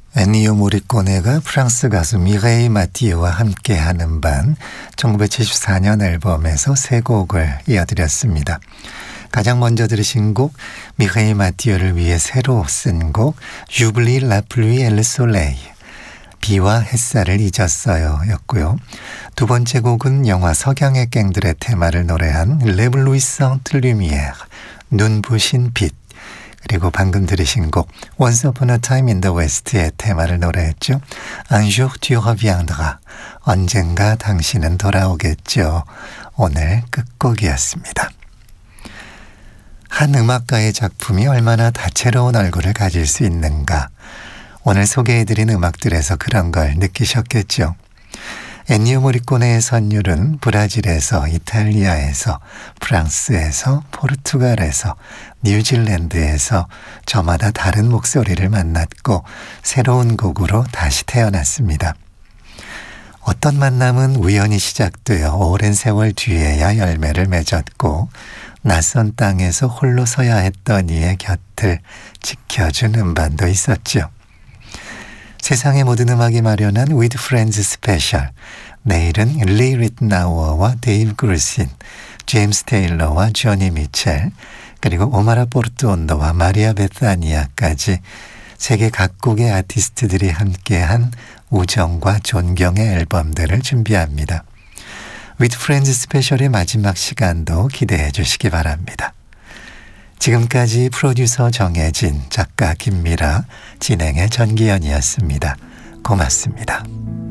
엔니오 모리코네가 프랑스 가수 미레이 마티에와 함께하는 반 1974년 앨범에서 세 곡을 이어드렸습니다. 가장 먼저 들으신 곡 미레이 마티에를 위해 새로 쓴 곡 주블리 라 플루이 엘레 솔레이 비와 햇살을 잊었어요 였고요. 두 번째 곡은 영화 석양의 갱들의 테마를 노래한 레블루이상트 루미에르 눈부신 빛, 그리고 방금 들으신 곡 Once Upon a Time in the West의 테마를 노래했죠. Un jour tu reviendras, 언젠가 당신은 돌아오겠죠. 오늘 끝곡이었습니다. 한 음악가의 작품이 얼마나 다채로운 얼굴을 가질 수 있는가, 오늘 소개해드린 음악들에서 그런 걸 느끼셨겠죠. 엔니오 모리코네의 선율은 브라질에서, 이탈리아에서, 프랑스에서, 포르투갈에서, 뉴질랜드에서 저마다 다른 목소리를 만났고 새로운 곡으로 다시 태어났습니다. 어떤 만남은 우연히 시작되어 오랜 세월 뒤에야 열매를 맺었고 낯선 땅에서 홀로 서야 했던 이의 곁을 지켜준 음반도 있었죠. 세상의 모든 음악이 마련한 With Friends 스페셜, 내일은 리 리트나우어와 데이브 그루신, 제임스 테일러와 조니 미첼, 그리고 오마라 포르투온도와 마리아 베타니아까지 세계 각국의 아티스트들이 함께한 우정과 존경의 앨범들을 준비합니다. With Friends 스페셜의 마지막 시간도 기대해 주시기 바랍니다. 지금까지 프로듀서 정혜진, 작가 김미라, 진행의 전기현이었습니다. 고맙습니다.